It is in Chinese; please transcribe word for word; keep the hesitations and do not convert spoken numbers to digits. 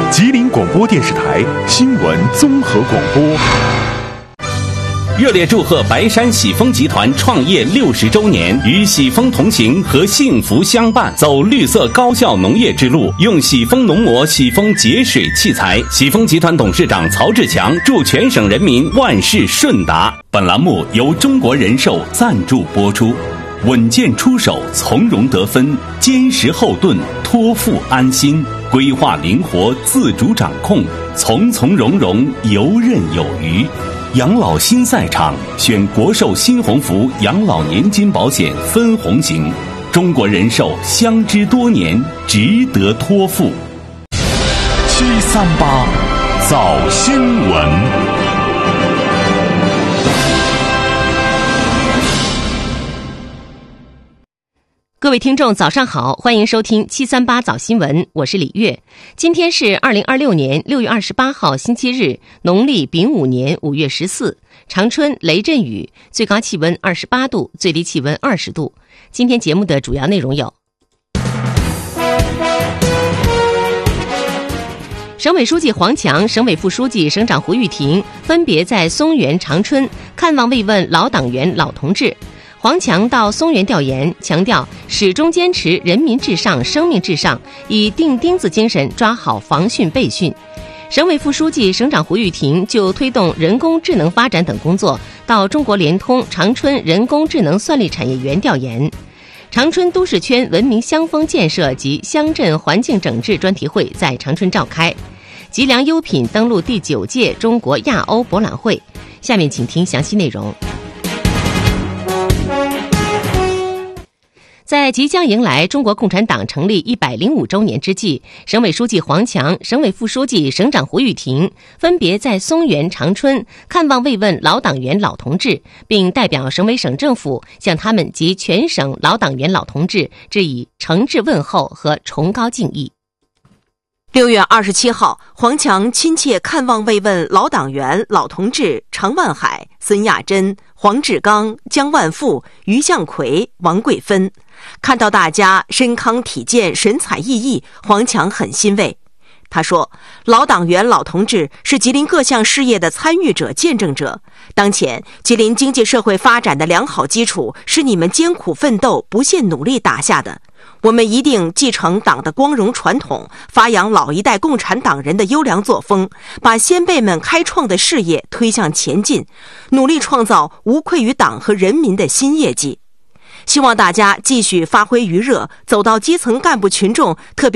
吉林广播电视台新闻综合广播。 热烈祝贺白山喜丰集团创业六十周年，与喜丰同行和幸福相伴，走绿色高效农业之路，用喜丰农膜、喜丰节水器材。喜丰集团董事长曹志强祝全省人民万事顺达。本栏目由中国人寿赞助播出。稳健出手，从容得分，坚实后盾，托付安心，规划灵活，自主掌控，从从容容，游刃有余。养老新赛场，选国寿新鸿福养老年金保险分红型，中国人寿相知多年，值得托付。 七三八早新闻。 各位听众早上好，欢迎收听七三八早新闻，我是李月。今天是二零二六年六月二十八号星期日，农历丙午年五月十四，长春雷阵雨，最高气温二十八度，最低气温二十度。今天节目的主要内容有：省委书记黄强、省委副书记、省长胡玉婷分别在松原、长春看望慰问老党员、老同志。黄强到松原调研，强调始终坚持人民至上、生命至上，以钉钉子精神抓好防汛备汛。省委副书记、省长胡玉婷就推动人工智能发展等工作，到中国联通长春人工智能算力产业园调研。长春都市圈文明乡风建设及乡镇环境整治专题会在长春召开。吉良优品登陆第九届中国亚欧博览会。下面请听详细内容。在即将迎来中国共产党成立一百零五周年之际，省委书记黄强、省委副书记、省长胡玉婷分别在松原、长春看望慰问老党员、老同志，并代表省委省政府向他们及全省老党员、老同志致以诚挚问候和崇高敬意。 六月二十七号，黄强亲切看望慰问老党员、老同志常万海、孙亚珍、黄志刚、姜万富、于向奎、王桂芬。看到大家身康体健、神采奕奕，黄强很欣慰。他说，老党员、老同志是吉林各项事业的参与者、见证者。当前吉林经济社会发展的良好基础是你们艰苦奋斗、不懈努力打下的。我们一定继承党的光荣传统，发扬老一代共产党人的优良作风，把先辈们开创的事业推向前进，努力创造无愧于党和人民的新业绩。希望大家继续发挥余热，走到基层干部群众，特别